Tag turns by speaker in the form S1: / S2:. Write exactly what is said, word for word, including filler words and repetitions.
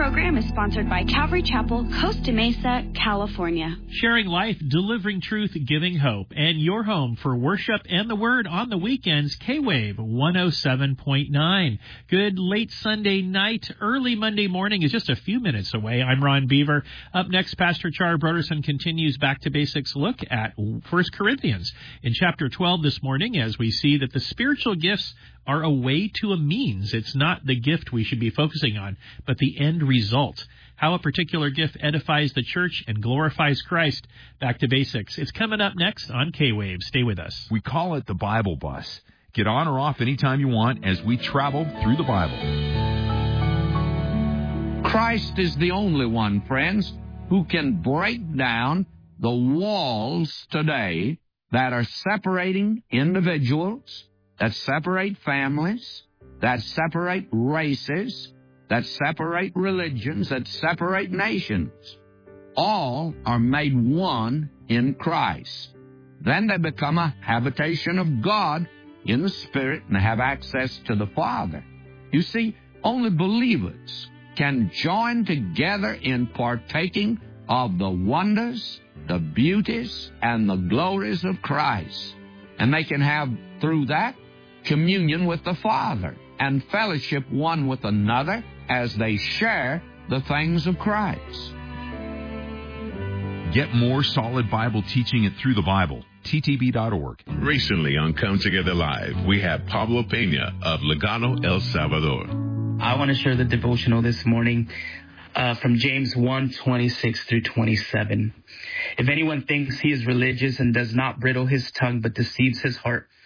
S1: program is sponsored by Calvary Chapel, Costa Mesa, California.
S2: Sharing life, delivering truth, giving hope, and your home for worship and the Word on the weekends, K-Wave one oh seven point nine. Good late Sunday night, early Monday morning is just a few minutes away. I'm Ron Beaver. Up next, Pastor Char Broderson continues Back to Basics look at First Corinthians in chapter twelve this morning, as we see that the spiritual gifts are a way to a means. It's not the gift we should be focusing on, but the end result. How a particular gift edifies the church and glorifies Christ. Back to Basics. It's coming up next on K-Wave. Stay with us.
S3: We call it the Bible Bus. Get on or off anytime you want as we travel through the Bible.
S4: Christ is the only one, friends, who can break down the walls today that are separating individuals, that separate families, that separate races, that separate religions, that separate nations. All are made one in Christ. Then they become a habitation of God in the Spirit and have access to the Father. You see, only believers can join together in partaking of the wonders, the beauties, and the glories of Christ. And they can have, through that, communion with the Father and fellowship one with another as they share the things of Christ.
S3: Get more solid Bible teaching at Through the Bible, T T B dot org.
S5: Recently on Come Together Live, we have Pablo Peña of Lugano, El Salvador.
S6: I want to share the devotional this morning uh, from James one, twenty-six through twenty-seven. If anyone thinks he is religious and does not bridle his tongue but deceives his heart,